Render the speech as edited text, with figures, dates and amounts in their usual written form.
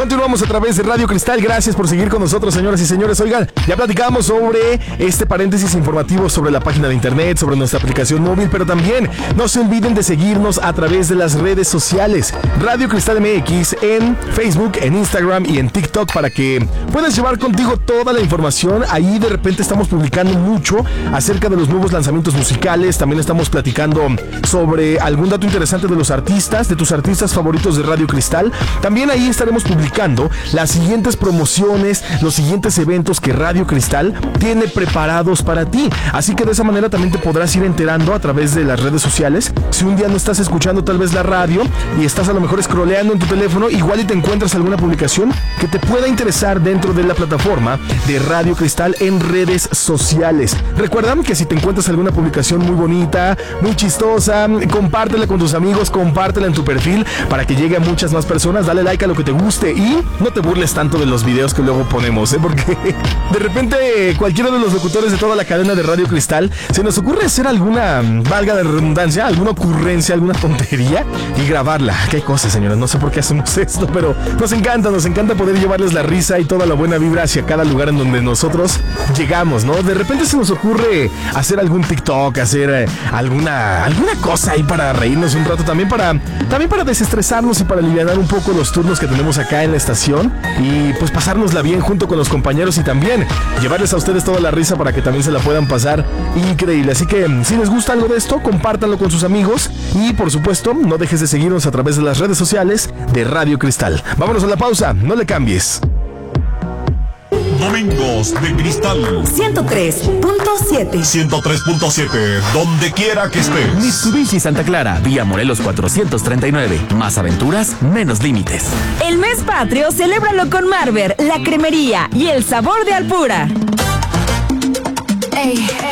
Continuamos a través de Radio Cristal. Gracias por seguir con nosotros, señoras y señores. Oigan, ya platicamos sobre este paréntesis informativo sobre la página de internet, sobre nuestra aplicación móvil, pero también no se olviden de seguirnos a través de las redes sociales. Radio Cristal MX en Facebook, en Instagram y en TikTok para que puedas llevar contigo toda la información. Ahí de repente estamos publicando mucho acerca de los nuevos lanzamientos musicales. También estamos platicando sobre algún dato interesante de los artistas, de tus artistas favoritos de Radio Cristal. También ahí estaremos publicando las siguientes promociones, los siguientes eventos que Radio Cristal tiene preparados para ti. Así que de esa manera también te podrás ir enterando a través de las redes sociales. Si un día no estás escuchando tal vez la radio y estás a lo mejor scrolleando en tu teléfono, igual y te encuentras alguna publicación que te pueda interesar dentro de la plataforma de Radio Cristal en redes sociales. Recuerda que si te encuentras alguna publicación muy bonita, muy chistosa, compártela con tus amigos, compártela en tu perfil para que llegue a muchas más personas. Dale like a lo que te guste y no te burles tanto de los videos que luego ponemos, porque de repente cualquiera de los locutores de toda la cadena de Radio Cristal se nos ocurre hacer alguna, valga de redundancia, alguna ocurrencia, alguna tontería y grabarla. Qué cosa, señores, no sé por qué hacemos esto, pero nos encanta poder llevarles la risa y toda la buena vibra hacia cada lugar en donde nosotros llegamos, ¿no? De repente se nos ocurre hacer algún TikTok, hacer alguna cosa ahí para reírnos un rato, también para desestresarnos y para aliviar un poco los turnos que tenemos acá en la estación y pues pasárnosla bien junto con los compañeros y también llevarles a ustedes toda la risa para que también se la puedan pasar increíble. Así que si les gusta algo de esto, compártanlo con sus amigos y por supuesto no dejes de seguirnos a través de las redes sociales de Radio Cristal. Vámonos a la pausa, no le cambies. Domingos de Cristal 103.7 103.7, donde quiera que estés. Mitsubishi Santa Clara, vía Morelos 439. Más aventuras, menos límites. El mes patrio, celébralo con Marver, la cremería y el sabor de Alpura. Ey.